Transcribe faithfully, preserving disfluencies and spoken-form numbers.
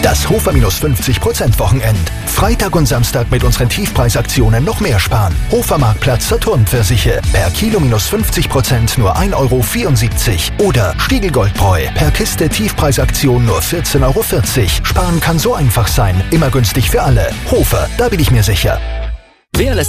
Das Hofer minus fünfzig Prozent Wochenend. Freitag und Samstag mit unseren Tiefpreisaktionen noch mehr sparen. Hofer Marktplatz Saturn Pfirsiche. Per Kilo minus fünfzig Prozent nur ein Euro vierundsiebzig. Oder Stiegel Goldbräu. Per Kiste Tiefpreisaktion nur vierzehn Euro vierzig. Sparen kann so einfach sein. Immer günstig für alle. Hofer, da bin ich mir sicher. Wer lässt